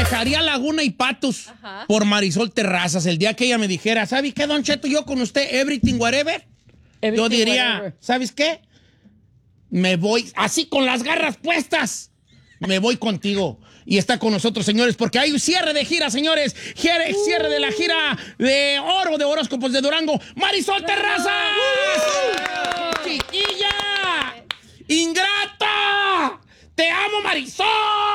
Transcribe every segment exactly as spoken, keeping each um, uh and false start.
dejaría Laguna y Patos Ajá. por Marisol Terrazas el día que ella me dijera, ¿sabes qué, Don Cheto? Yo con usted, everything, whatever. Everything, yo diría, whatever. ¿Sabes qué? Me voy, así con las garras puestas, me voy contigo. Y está con nosotros, señores, porque hay un cierre de gira, señores. Cierre, uh. cierre de la gira de oro de horóscopos de Durango. ¡Marisol Terrazas! Uh. ¡Chiquilla! ¡Ingrata! ¡Te amo, Marisol!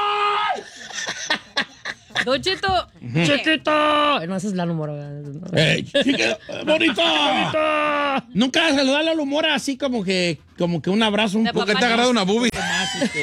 Don Cheto. ¡Chiquito! No, esa es Lalo Mora. ¡Ey, chiquito! ¡Bonito! Nunca has saludado a Lalo Mora así como que, como que un abrazo. Un poco. ¿Te ha agarrado una boobie? Más, este.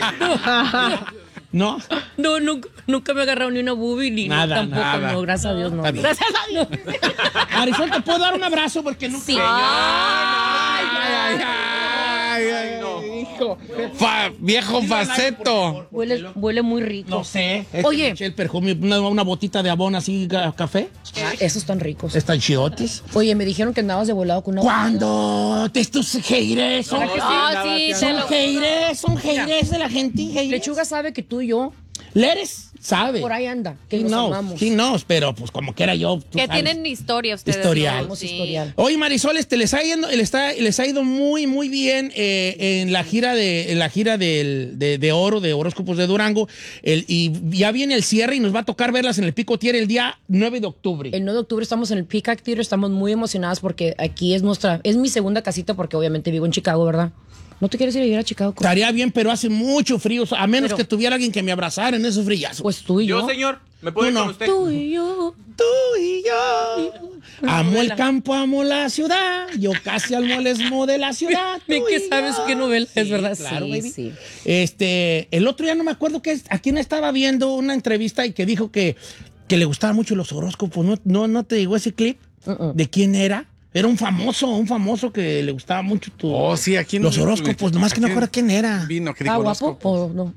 ¿No? No, nunca, nunca me he agarrado ni una boobie ni nada, tampoco, nada. no, gracias a Dios, no. Gracias a Dios. Marisol, ¿te puedo dar un abrazo? Porque nunca... Sí. Ay, ay, ay, ay, no. Hijo. Fa, viejo faceto. Huele, huele muy rico. No sé. Oye. El perfume, una, una botita de abón así, café. Ah, esos están ricos. Están chidotes. Oye, me dijeron que andabas de volado con una... ¿Cuándo? ¿Estos haters? Son, no, sí, ah, sí, son haters, son haters de la gente. Haters. Lechuga sabe que tú y yo... Leres sabe. Por ahí anda, que he nos knows, amamos. he knows, pero pues como que era yo. Que sabes. Tienen historia ustedes. Historial. ¿No? Sí. Historial. Oye, Marisol, este, les, ha ido, les, está, les ha ido muy, muy bien eh, en la gira de en la gira del, de, de oro, de horóscopos de Durango. El, y ya viene el cierre y nos va a tocar verlas en el Pico Tier el día nueve de octubre. El nueve de octubre estamos en el Peacock Theater, estamos muy emocionadas porque aquí es nuestra, es mi segunda casita porque obviamente vivo en Chicago, ¿verdad? ¿No te quieres ir a vivir a Chicago? Estaría bien, pero hace mucho frío, a menos pero, que tuviera alguien que me abrazara en esos fríos. Pues tú y yo. Yo, señor, ¿me puedo ir no. con usted? Tú y yo. Tú y yo. Amo el campo, amo la ciudad. Yo casi al molesmo de la ciudad. Bien que sabes qué novela sí, es, ¿verdad? Claro, sí, baby. sí. Este, el otro día no me acuerdo que a quién estaba viendo una entrevista y que dijo que, que le gustaban mucho los horóscopos. ¿No, no, no te llegó ese clip? Uh-uh. ¿De quién era? Era un famoso, un famoso que le gustaba mucho tu, oh, sí, aquí los horóscopos, nomás que no acuerdo quién era. Vino, que ¿Ah, dijo guapo o no?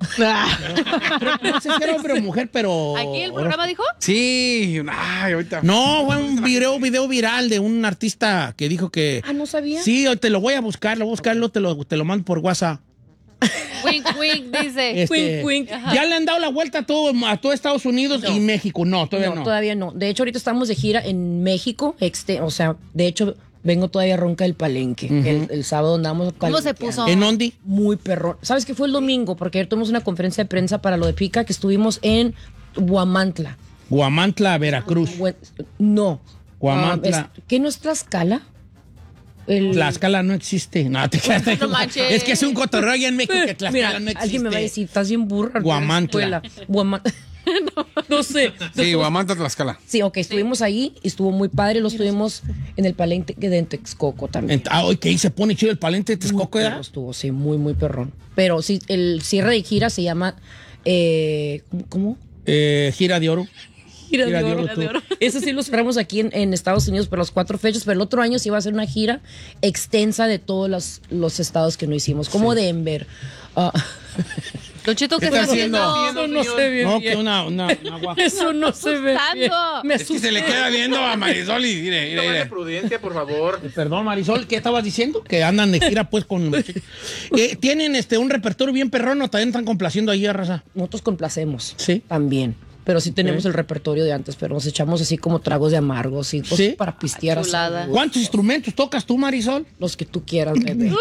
No, no sé si era hombre o mujer, pero... ¿Aquí el programa dijo? Sí, ay, ahorita. No, fue un video, video viral de un artista que dijo que... Ah, ¿no sabía? Sí, te lo voy a buscar, lo voy a buscarlo, te lo, te lo mando por WhatsApp. Wink, wink, dice. Este, wink, wink. Ya le han dado la vuelta a todo, a todo Estados Unidos no. y México. No, todavía no, no. Todavía no. De hecho, ahorita estamos de gira en México. Este, o sea, de hecho... Vengo todavía ronca del Palenque. Uh-huh. el, el sábado andamos... ¿Cómo se puso? ¿En Ondi? Muy perrón. ¿Sabes qué fue el domingo? Porque ayer tuvimos una conferencia de prensa para lo de Pica, que estuvimos en Guamantla. Guamantla, Veracruz. Buen, no. Guamantla. Uh, es, ¿Qué no es Tlaxcala? El... Tlaxcala no existe. No, te quedaste. No manches. Es que es un cotorreo allá en México que Tlaxcala Mira, no existe. Alguien me va a decir, estás bien burra. Guamantla. Guamantla. no, no sé. Sí, Guamantla, Tlaxcala. Sí, ok, estuvimos sí. ahí y estuvo muy padre. Lo estuvimos en el Palenque de Texcoco también. Ah, ok, se pone chido el Palenque de Texcoco, ¿ya? Estuvo, sí, muy, muy perrón. Pero sí, el cierre de gira se llama. Eh, ¿Cómo? Eh, gira de oro. Gira, gira de, de, oro, oro, de oro. Ese sí lo cerramos aquí en, en Estados Unidos por las cuatro fechas, pero el otro año sí va a ser una gira extensa de todos los, los estados que no hicimos, como sí. Denver. Uh, Don Cheto, ¿qué, ¿Qué está haciendo? Eso no se ve no, bien. Que una, una, una Eso no se ve bien. Me es que se le queda viendo a Marisol y mire, mire, mire. Prudencia, por favor. Perdón, Marisol, ¿qué estabas diciendo? Que andan de gira pues con... eh, ¿Tienen este un repertorio bien perrón o también están complaciendo ahí a raza? Nosotros complacemos. Sí. También. Pero sí tenemos ¿Sí? el repertorio de antes, pero nos echamos así como tragos de amargos y cosas ¿Sí? para pistear. Así. ¿Cuántos instrumentos tocas tú, Marisol? Los que tú quieras, bebé.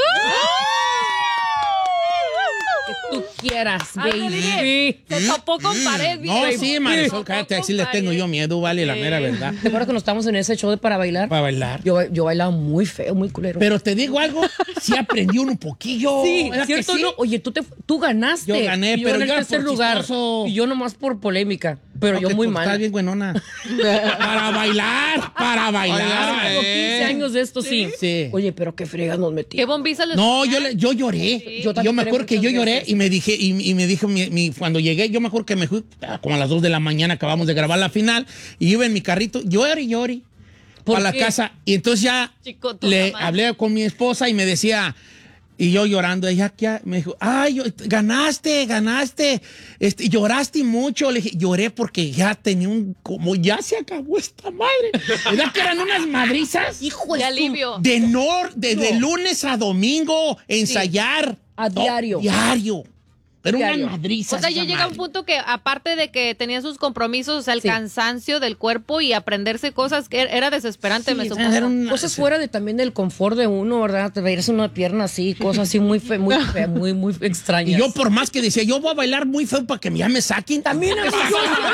que tú quieras, baby. Se topó con pared, No, baby. sí, Marisol, cállate, así le tengo yo miedo, vale, la mera verdad. ¿Te acuerdas que nos estábamos en ese show de para bailar? Para bailar. Yo, yo bailaba muy feo, muy culero. Pero te digo algo, sí aprendí uno un poquillo. Sí, ¿cierto? Sí? No? Oye, tú, te, tú ganaste. Yo gané, yo pero gané yo el tercer lugar. Chistoso. Y yo nomás por polémica. Pero okay, yo muy mal. Estás bien buenona. Para bailar, para bailar. Tengo quince años de esto, sí. sí. Oye, pero qué fregas nos metí. ¿Qué bombiza les No, yo, le, yo lloré. Sí. Yo, yo me acuerdo que yo lloré veces. y me dije, y, y me dijo, mi, mi, cuando llegué, yo me acuerdo que me fui como a las dos de la mañana, acabamos de grabar la final, y iba en mi carrito, lloré, lloré, a la casa. Y entonces ya Chico, le madre. hablé con mi esposa y me decía... Y yo llorando, ella ya me dijo, ay, ganaste, ganaste, este, lloraste mucho. Le dije, lloré porque ya tenía un, como ya se acabó esta madre. ¿Verdad que eran unas madrizas? Hijo de alivio. De, nor, de, no. de lunes a domingo, ensayar. Sí. A diario. Oh, diario. Era una Diario. madriza. O sea, ya esa llega un madre. punto que aparte de que tenía sus compromisos, o sea, el Sí. cansancio del cuerpo y aprenderse cosas que era desesperante, Sí, me era supongo. una- Cosas fuera de también del confort de uno, ¿verdad? Te veías una pierna así, cosas así muy fe, muy fe, muy, muy extrañas. Y yo por más que decía, yo voy a bailar muy feo para que ya me saquen. También yo hacía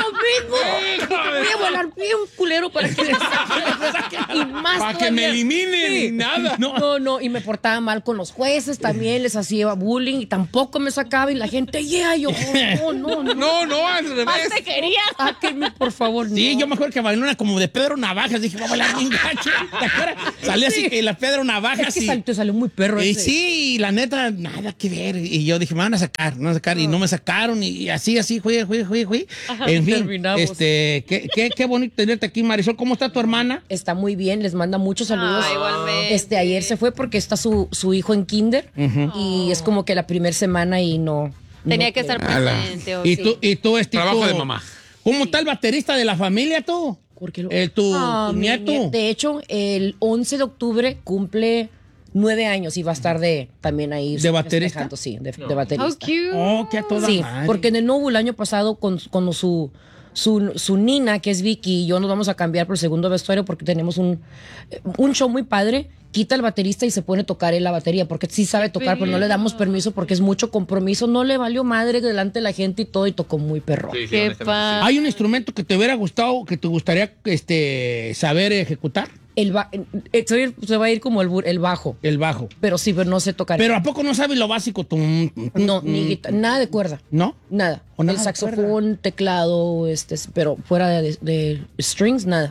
lo mismo. Voy a volar bien culero para que me saquen. Y más Para que me todavía. eliminen Sí. y nada. No, no, no, y me portaba mal con los jueces, también les hacía bullying y tampoco me sacaba y la gente, yeah, yo, oh, no, no, no. No, no, al revés. Más te quería. Sáquenme, por favor. Sí, no. yo me acuerdo que bailé una como de Pedro Navajas. Dije, voy a bailar bien gacho. ¿Te acuerdas? Salía así que la Pedro Navajas. Es que y- sal- te salió muy perro Y ese. sí, la neta, nada que ver. Y yo dije, me van a sacar, me van a sacar. Y no me sacaron. Y así, así, fui, fui, fui, fui. En fin, terminamos. este, qué, qué, qué bonito tenerte aquí, Marisol. ¿Cómo está tu hermana? Está muy bien, les manda muchos saludos. Ah, igualmente. Este, ayer se fue porque está su, su hijo en kinder y es como que la primera semana y no. Tenía no que estar Ala. presente. o Y sí. tú, y tú, este, Trabajo tú- de mamá. ¿Cómo está el baterista de la familia, tú? Porque lo- El, tu, Ah, tu mi nieto. nie- De hecho, el once de octubre cumple nueve años y va a estar de también ahí. ¿De baterista? festejando, Sí, de, de How baterista. cute. Oh, que a toda Sí, madre. porque en el Novo el año pasado con, con su, su, su nina, que es Vicky, y yo nos vamos a cambiar por el segundo vestuario porque tenemos un, un show muy padre. Quita el baterista y se pone a tocar él la batería, porque sí sabe tocar, pero no le damos permiso porque es mucho compromiso. No le valió madre delante de la gente y todo, y tocó muy perro. Qué padre. ¿Hay un instrumento que te hubiera gustado, que te gustaría este, saber ejecutar? El ba- eh, se va a ir- se va a ir como el, bu- el bajo, El bajo. pero sí, pero no sé tocar. Pero ¿a poco no sabes lo básico? Tum, tum, no, tum, ni guita- nada de cuerda. ¿No? Nada. O nada el de saxofón, teclado, este, pero fuera de, de strings, nada.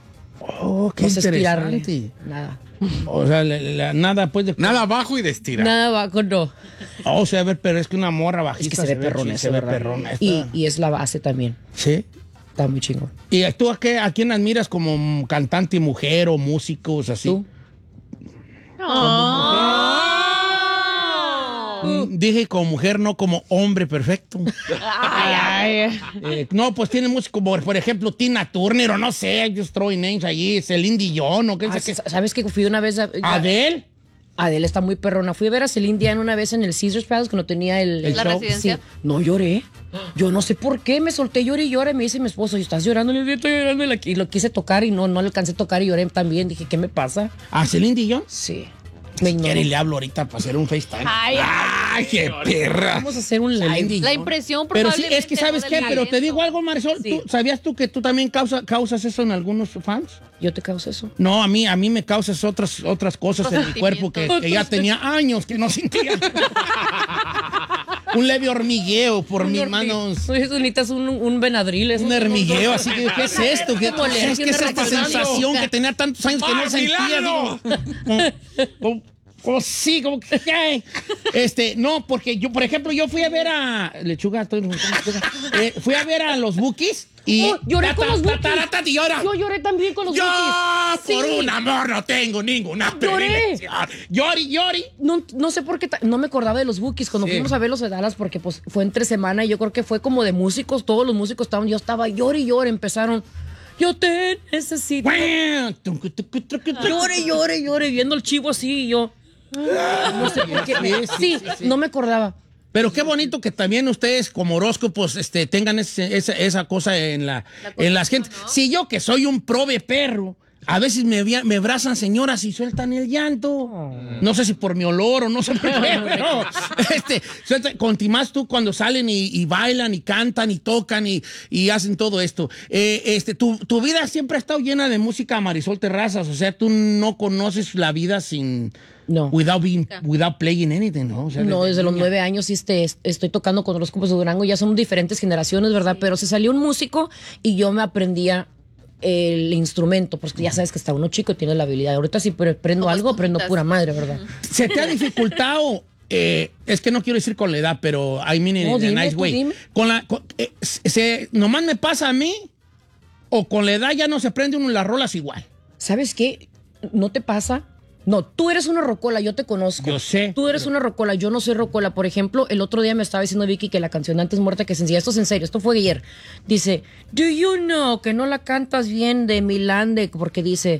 Oh, qué No sé estirarle. interesante. Nada. O sea, le- le- nada pues de... Nada abajo y de estirar. Nada bajo, no. Oh, o sea, a ver, pero es que una morra Es bajista que se ve perrón sí, eso, se ve ¿verdad? perrona. esta. Y, y es la base también. Sí. Está muy chingón. ¿Y tú a, qué, a quién admiras como cantante, mujer o músicos así? ¿Tú? Mm, Dije como mujer, no como hombre perfecto. Ay, Eh, no, pues tiene músicos como, por ejemplo, Tina Turner o no sé, just throwing names allí, Celine Dion o qué Ah, sé qué. ¿Sabes que fui una vez a... Adele. Adele está muy perrona. Fui a ver a Celine Dion una vez en el Caesars Palace cuando tenía el... El ¿La show. residencia? Sí. No lloré. Yo no sé por qué. Me solté, lloré y lloré. Me dice mi esposo, ¿y estás llorando? Le dije, estoy llorando. Y la- Y lo quise tocar y no, no le alcancé a tocar y lloré también. Dije, ¿qué me pasa? ¿A Celine Dion? Sí. Me ignoró. Quiere, le hablo ahorita para hacer un FaceTime. ay, ¡Ay, qué perra! Vamos a hacer un Celine live. Dion. la impresión Pero sí, probablemente es que ¿sabes no qué? del Pero te talento. digo algo, Marisol. Sí. ¿tú- ¿Sabías tú que tú también causa, causas eso en algunos fans? ¿Yo te causo eso? No, a mí, a mí me causas otras, otras cosas en mi cuerpo que, que ya tenía años que no sentía. Un leve hormigueo por mis manos. Oye, tú necesitas un, un Benadryl. eso. Un hormigueo, así que, ¿qué es esto? ¿Qué, Como ¿qué es, alergia, qué es una esta reacción sensación loca. que tenía tantos años que no ¡Ah, sentía? Milano! Digo, como, como- como sí, como que, ¿qué? Este, no, porque yo, por ejemplo, yo fui a ver a Lechuga, estoy- eh, fui a ver a los Bukis y Oh, lloré con los Bukis. y llora. Yo lloré también con los Yo Bukis. por Sí. un amor no tengo ninguna Lloré. predilección. Llori, llori. No, no sé por qué, ta- no me acordaba de los Bukis cuando Sí. fuimos a verlos de Dallas porque pues fue entre semana y yo creo que fue como de músicos, todos los músicos estaban, yo estaba llore y llore, empezaron, yo te necesito. Llore, llore, llore, viendo el chivo así y yo. No sé por qué. Sí, no me acordaba. Pero qué bonito que también ustedes como horóscopos este, tengan ese- esa, esa cosa en la, en las gentes. Si yo que soy un prove perro, a veces me, via- me abrazan señoras y sueltan el llanto. No sé si por mi olor o no sé por qué, pero este, suelta- contimás tú cuando salen y, y bailan y cantan y tocan y, y hacen todo esto. Eh, este, tu, tu vida siempre ha estado llena de música, Marisol Terrazas. O sea, tú no conoces la vida sin... No. Without, being, without playing anything, ¿no? O sea, No, desde los niña. nueve años sí este, est- estoy tocando con los horóscopos de Durango, ya son diferentes generaciones, ¿verdad? Pero se salió un músico y yo me aprendía el instrumento, porque ya sabes que está uno chico y tiene la habilidad. Ahorita sí pero aprendo algo, aprendo pura madre, ¿verdad? ¿Se te ha dificultado? Eh, es que no quiero decir con la edad, pero I mean in No, a dime, nice tú way. dime. Con la, con- eh, se, ¿nomás me pasa a mí? ¿O con la edad ya no se aprende uno las rolas igual? ¿Sabes qué? ¿No te pasa? No, tú eres una rocola, yo te conozco. Yo sé. Tú eres una rocola, yo no soy rocola. Por ejemplo, el otro día me estaba diciendo Vicky que la canción Antes Muerta que Sencilla, esto es en serio, esto fue ayer. Dice, do you know que no la cantas bien de Milán, de, porque dice,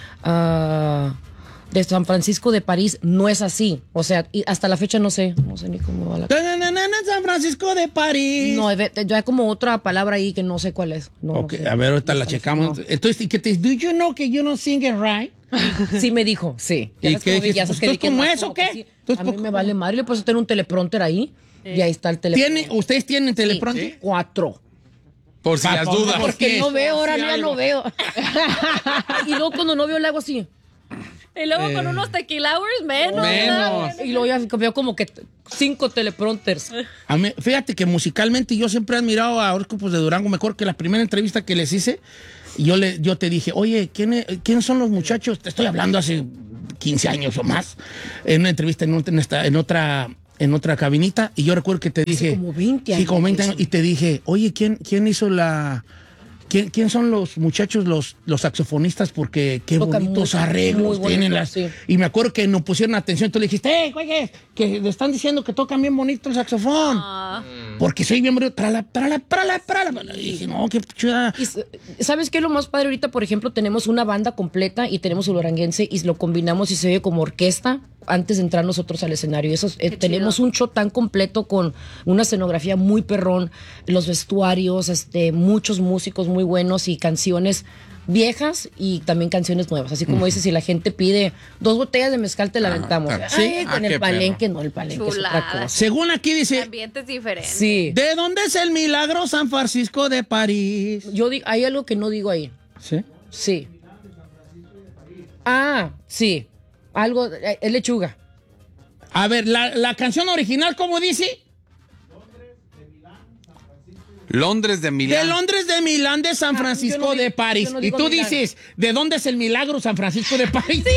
ah, de San Francisco de París, no es así. O sea, y hasta la fecha no sé, no sé ni cómo va la Na, na, na, na, San Francisco de París. No, ya hay como otra palabra ahí que no sé cuál es. No, Ok, no sé. a ver, ahorita la No, checamos. no. Entonces, ¿qué te dice? Do you know que you don't sing it right? Sí me dijo, sí. ¿Y sabes qué cómo- dijiste? ya sabes Pues, que ¿tú cómo más es o como que qué? sí. Entonces, A mí ¿por- me vale madre, le puedo tener un teleprompter ahí y ahí está el teleprompter. ¿Tiene, ¿Ustedes tienen teleprompter? Sí, cuatro. Por si Pa- las por- dudas. Porque no veo, ahora Sí, ya algo. no veo. Y luego cuando no veo le hago así. Y luego con unos tequila hours menos. Menos. Y luego ya veo como que cinco teleprompters. A mí- fíjate que musicalmente yo siempre he admirado a Horóscopos de Durango, mejor que la primera entrevista que les hice. Y yo, le, yo te dije, oye, ¿quién es- ¿quiénes son los muchachos? Te estoy hablando hace quince años o más, en una entrevista en, un- en esta, en otra... en otra cabinita, y yo recuerdo que te dije... como veinte Sí, años como veinte eso. años, y te dije, oye, ¿quién, quién hizo la... ¿Quién, quién son los muchachos, los, los saxofonistas? Porque qué Tocan bonitos muy- arreglos muy tienen bonitos, las... sí. Y me acuerdo que nos pusieron atención, tú le dijiste, ¡eh, güey, que le están diciendo que tocan bien bonito el saxofón! Ah. Porque soy bien bonito, trala, trala, trala, trala. Y dije, no, qué chula. Y s- ¿sabes qué es lo más padre? Ahorita, por ejemplo, tenemos una banda completa y tenemos el oranguense y lo combinamos y se oye como orquesta antes de entrar nosotros al escenario. Y eso, es- eh, Qué tenemos chido. un show tan completo con una escenografía muy perrón, los vestuarios, este, muchos músicos muy buenos y canciones viejas y también canciones nuevas. Así como dices, si la gente pide dos botellas de mezcal, te la aventamos. claro. Sí, Sí. con Ah, qué el palenque, no, el palenque es Chulada. otra cosa. Según aquí El dice, ambiente es diferente. Sí. ¿de dónde es el milagro San Francisco de París? Yo digo, hay algo que no digo ahí. ¿Sí? Sí. Ah, sí. Algo, eh, es lechuga. A ver, la, la canción original, ¿cómo dice? Londres de Milán. De Londres, de Milán, de San Ah, Francisco, yo no de digo- París. yo no y digo tú Milán. dices, ¿de dónde es el milagro San Francisco de París? Sí.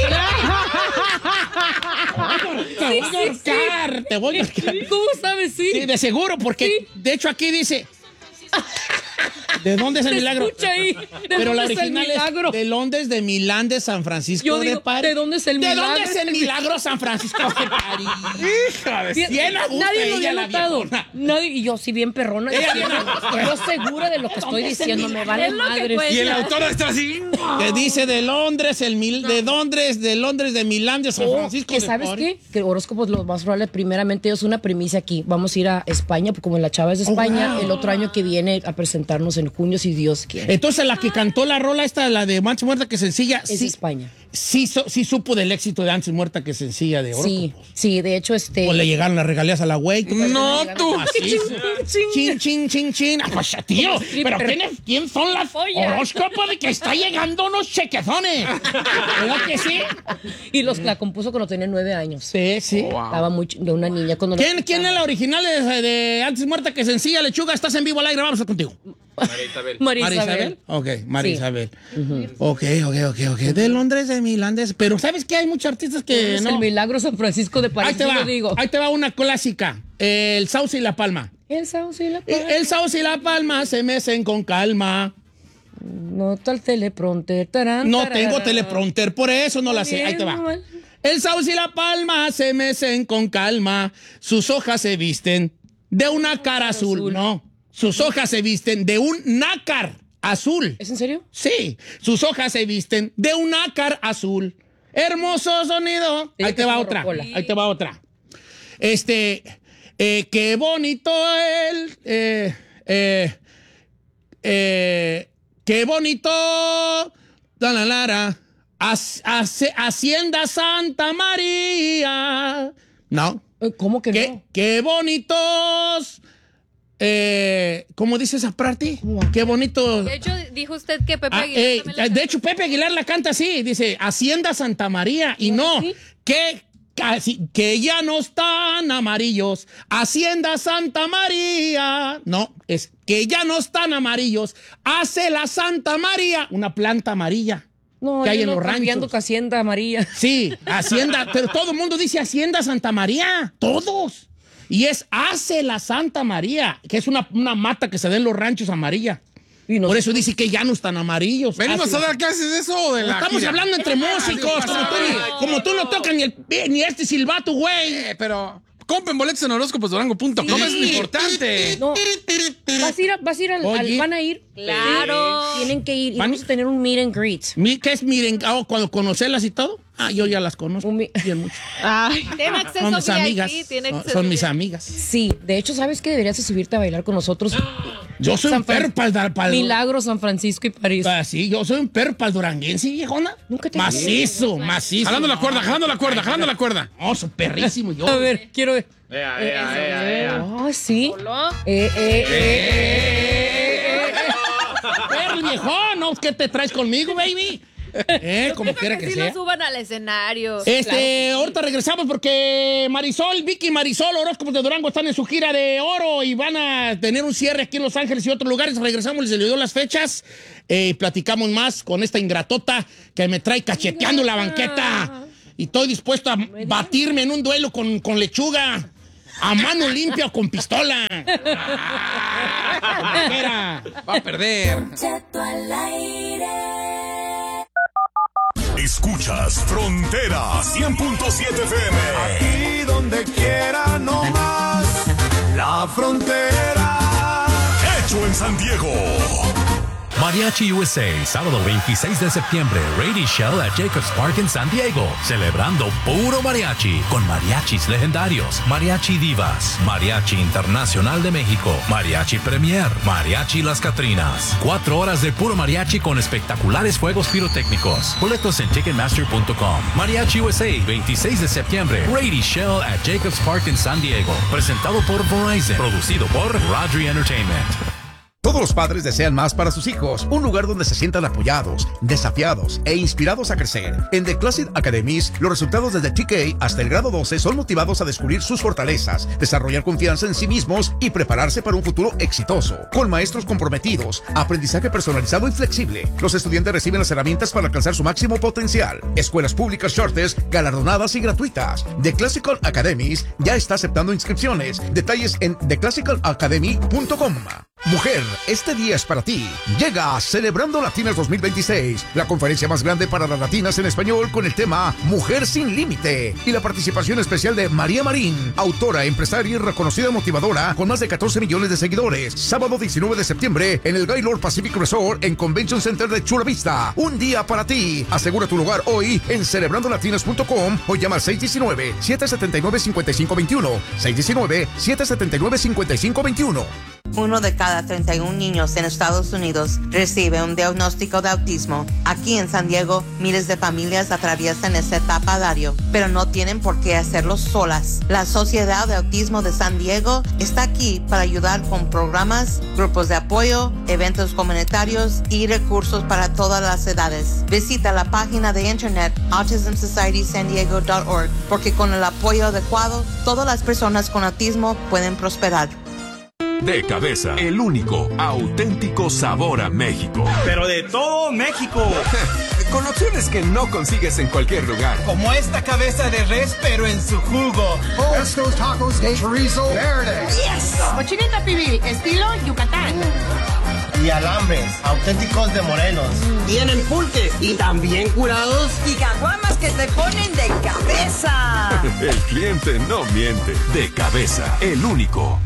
Te voy a ahorcar, te voy a ahorcar. ¿Cómo sabes? Sí. Sí, de seguro, porque de hecho aquí dice, ¿de dónde es el Se milagro? escucha ahí. ¿De Pero la dónde es el original milagro? es de Londres, de Milán, de San Francisco Yo de digo, París. ¿de dónde es el ¿De milagro? dónde es el milagro San Francisco de París? Hija de Bien- bien a gusto Nadie lo ella, había la notado. viejona. Nadie, y yo sí bien perrona. Ella Yo, bien a gusto. yo segura de lo que estoy ¿Dónde es el diciendo. Me milagro? vale Es lo que madre. cuenta. Y el autor está así. Que dice de Londres, el mil, de Londres, de Londres, de Milán, de San Oh, Francisco que de ¿sabes París. qué? Que horóscopos lo más probable, primeramente es una premisa aquí. Vamos a ir a España, porque como la chava es de Oh, España, wow. el otro año que viene a presentarnos en junio, si Dios quiere. Entonces la que cantó la rola esta, la de Mancha Muerta que sencilla, Es sí, España. sí, so- sí supo del éxito de Antes Muerta que sencilla de Sí, Horóscopos. sí, de hecho, este. O le llegaron las regalías a la güey. No, tú. Así. Chin, chin, chin, chin. Ah, pues, tío, pero ¿quién, es- quién son las horóscopos de que está llegando unos chequezones? ¿Verdad que sí? Y los la compuso cuando tenía nueve años. Sí, sí. Estaba muy ch- de una niña cuando la ¿Quién, ¿Quién es la original de, de Antes Muerta que sencilla, Lechuga? Estás en vivo al aire, vamos a contigo. María María Isabel. Isabel. Ok, María Sí. Isabel. Ok, ok, ok, ok. De Londres, de Milán, de... Pero ¿sabes qué? Hay muchos artistas que Es no... el milagro San Francisco de París. Ahí te yo va, lo digo. ahí te va una clásica. El Sauce y la Palma. El sauce y la El, palma. el Sauce y la Palma se mecen con calma. Nota el teleprompter. tarán, No tararara. tengo teleprompter, por eso no la sé. Ahí te va. Bien, El Sauce y la Palma se mecen con calma. Sus hojas se visten de una cara azul. azul. No, sus hojas se visten de un nácar azul. ¿Es en serio? Sí, sus hojas se visten de un nácar azul. Hermoso sonido. Digo Ahí que te va es otra. Rocola. Ahí te va otra. Este, eh, qué bonito el, eh, eh, eh, qué bonito, la la lara, Hac- hace- Hacienda Santa María. No, Eh, ¿Cómo que qué, no? qué bonitos. Eh, ¿Cómo dice esa parte? Qué bonito. De hecho, dijo usted que Pepe Ah, Aguilar eh, también la de canta. hecho, Pepe Aguilar la canta así, dice Hacienda Santa María, y no, ¿Sí? que, casi, que ya no están amarillos, Hacienda Santa María, no, es que ya no están amarillos, hace la Santa María, una planta amarilla. No, que hay yo en no los cambiando ranchos. que Hacienda María. Sí, Hacienda, pero todo el mundo dice Hacienda Santa María, todos. Y es hace la Santa María, que es una, una mata que se da en los ranchos amarilla. Y no Por sé- eso dice que ya no están amarillos. ¿Venimos Hace a la- dar clases de eso o de la Estamos gira? hablando entre músicos, como tú, como tú no tocas ni, el, ni este silbato, güey. Eh, pero compren boletos en horóscopos durango punto com, es lo importante. No. ¿Vas a ir, a- vas a ir al, Oye. al- van a ir? Claro. Sí, tienen que ir y Van- vamos a tener un meet and greet. Mi- ¿Qué es miren? ah, cuando conocerlas y todo. Ah, yo ya las conozco Un mi- bien mucho. Ay, tiene acceso Son mis V I P, amigas. tiene Son, acceso son mis V I P. amigas. Sí, de hecho, ¿sabes qué? Deberías de subirte a bailar con nosotros. Yo soy San un perro Fran- para el... Milagro, San Francisco y París. Ah, sí, yo soy un perro para el duranguense, viejona. Nunca te Macizo, macizo. Jalando la cuerda, jalando la cuerda, jalando la cuerda. No, soy perrísimo yo. A ver, quiero ver. Ea, ea, ea, ea. Ah, sí. Hola. Eh, eh, eh, eh, eh, eh. Perro, viejón, ¿no? ¿Qué te traes conmigo, baby? Eh, como Creo quiera que sí sea. lo suban al escenario. Este, ahorita regresamos porque Marisol, Vicky Marisol, Horóscopos de Durango están en su gira de oro y van a tener un cierre aquí en Los Ángeles y otros lugares. Regresamos, les dio las fechas y eh, platicamos más con esta ingratota que me trae cacheteando la banqueta. Y estoy dispuesto a batirme en un duelo con, con lechuga. A mano limpia o con pistola. Ah, Va a perder. Escuchas Frontera cien punto siete F M. Aquí donde quiera, no más. La frontera. Hecho en San Diego. Mariachi U S A, sábado veintiséis de septiembre, Ready Shell at Jacobs Park en San Diego, celebrando puro mariachi con mariachis legendarios, Mariachi Divas, Mariachi Internacional de México, Mariachi Premier, Mariachi Las Catrinas. Cuatro horas de puro mariachi con espectaculares fuegos pirotécnicos. Boletos en ticketmaster punto com. Mariachi U S A, veintiséis de septiembre, Ready Shell at Jacobs Park en San Diego, presentado por Verizon, producido por Rodri Entertainment. Todos los padres desean más para sus hijos, un lugar donde se sientan apoyados, desafiados e inspirados a crecer. En The Classic Academies, los resultados desde T K hasta el grado doce son motivados a descubrir sus fortalezas, desarrollar confianza en sí mismos y prepararse para un futuro exitoso. Con maestros comprometidos, aprendizaje personalizado y flexible, los estudiantes reciben las herramientas para alcanzar su máximo potencial. Escuelas públicas Charters, galardonadas y gratuitas. The Classical Academies ya está aceptando inscripciones. Detalles en the classical academy punto com. Mujer, este día es para ti. Llega Celebrando Latinas dos mil veintiséis, la conferencia más grande para las latinas en español con el tema Mujer sin Límite y la participación especial de María Marín, autora, empresaria y reconocida motivadora con más de catorce millones de seguidores. Sábado diecinueve de septiembre en el Gaylord Pacific Resort en Convention Center de Chula Vista. Un día para ti. Asegura tu lugar hoy en celebrando latinas punto com o llama al seis uno nueve, siete siete nueve, cinco cinco dos uno. seis uno nueve, siete siete nueve, cinco cinco dos uno. Uno de cada treinta y un niños en Estados Unidos recibe un diagnóstico de autismo. Aquí en San Diego, miles de familias atraviesan esta etapa a diario, pero no tienen por qué hacerlo solas. La Sociedad de Autismo de San Diego está aquí para ayudar con programas, grupos de apoyo, eventos comunitarios y recursos para todas las edades. Visita la página de internet autism society san diego punto org porque con el apoyo adecuado, todas las personas con autismo pueden prosperar. De Cabeza, el único auténtico sabor a México. Pero de todo México. Con opciones que no consigues en cualquier lugar. Como esta cabeza de res, pero en su jugo. Oh, estos tacos de chorizo verde. Yes. Cochinita pibil, estilo Yucatán. Y alambres, auténticos de Morelos. Tienen pulques y también curados. Y caguamas que te ponen de cabeza. El cliente no miente. De Cabeza, el único.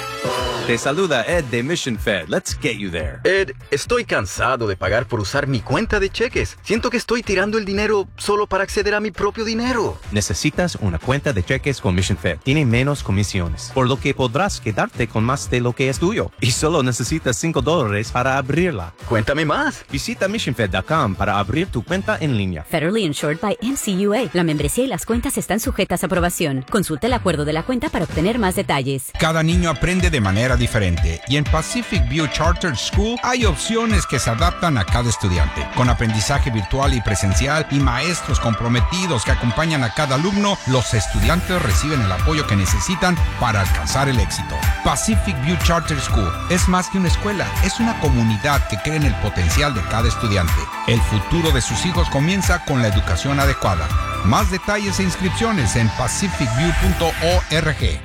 Te saluda Ed de Mission Fed. Let's get you there. Ed, estoy cansado de pagar por usar mi cuenta de cheques. Siento que estoy tirando el dinero solo para acceder a mi propio dinero. Necesitas una cuenta de cheques con Mission Fed. Tiene menos comisiones, por lo que podrás quedarte con más de lo que es tuyo. Y solo necesitas cinco dólares para abrirla. Cuéntame más. Visita mission fed punto com para abrir tu cuenta en línea. Federally insured by M C U A. La membresía y las cuentas están sujetas a aprobación. Consulta el acuerdo de la cuenta para obtener más detalles. Cada niño aprende de manera diferente y en Pacific View Charter School hay opciones que se adaptan a cada estudiante. Con aprendizaje virtual y presencial y maestros comprometidos que acompañan a cada alumno, los estudiantes reciben el apoyo que necesitan para alcanzar el éxito. Pacific View Charter School es más que una escuela, es una comunidad que cree en el potencial de cada estudiante. El futuro de sus hijos comienza con la educación adecuada. Más detalles e inscripciones en pacific view punto org.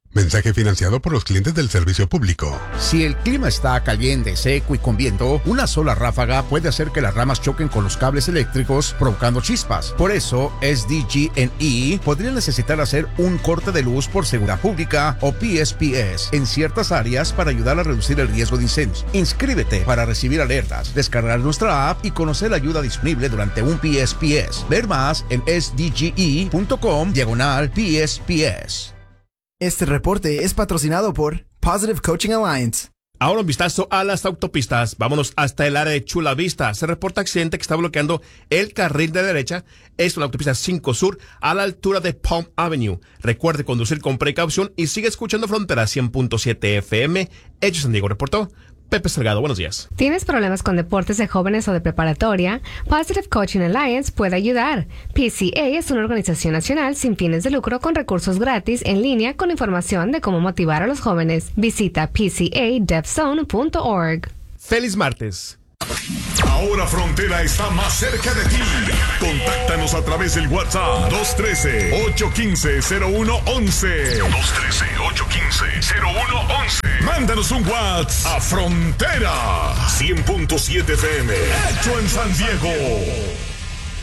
Mensaje financiado por los clientes del servicio público. Si el clima está caliente, seco y con viento, una sola ráfaga puede hacer que las ramas choquen con los cables eléctricos, provocando chispas. Por eso, S D G and E podría necesitar hacer un corte de luz por seguridad pública o P S P S en ciertas áreas para ayudar a reducir el riesgo de incendios. Inscríbete para recibir alertas, descargar nuestra app y conocer la ayuda disponible durante un P S P S. Ver más en S D G E punto com diagonal P S P S. Este reporte es patrocinado por Positive Coaching Alliance. Ahora un vistazo a las autopistas. Vámonos hasta el área de Chula Vista. Se reporta accidente que está bloqueando el carril de derecha. Es la autopista cinco Sur a la altura de Palm Avenue. Recuerde conducir con precaución y sigue escuchando Frontera cien punto siete F M. Hechos San Diego reportó Pepe Salgado. Buenos días. ¿Tienes problemas con deportes de jóvenes o de preparatoria? Positive Coaching Alliance puede ayudar. P C A es una organización nacional sin fines de lucro con recursos gratis en línea con información de cómo motivar a los jóvenes. Visita P C A dev zone punto org. Feliz martes. Ahora Frontera está más cerca de ti. Contáctanos a través del WhatsApp dos uno tres, ocho uno cinco, cero uno uno uno. dos uno tres, ocho uno cinco, cero uno uno uno. Mándanos un WhatsApp a Frontera cien punto siete F M. Hecho en San Diego.